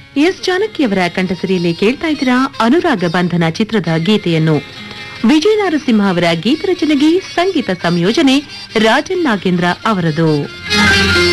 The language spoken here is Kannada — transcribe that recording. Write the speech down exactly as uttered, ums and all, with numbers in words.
ಎಸ್ ಜಾನಕಿಯವರ ಕಂಠಸಿರಿಯಲ್ಲಿ ಕೇಳ್ತಾ ಇದ್ದೀರಾ ಅನುರಾಗ ಬಂಧನ ಚಿತ್ರದ ಗೀತೆಯನ್ನು. ವಿಜಯ ನರಸಿಂಹ ಅವರ ಗೀತ ರಚನೆಗೆ ಸಂಗೀತ ಸಂಯೋಜನೆ ರಾಜನ್ ನಾಗೇಂದ್ರ ಅವರದು.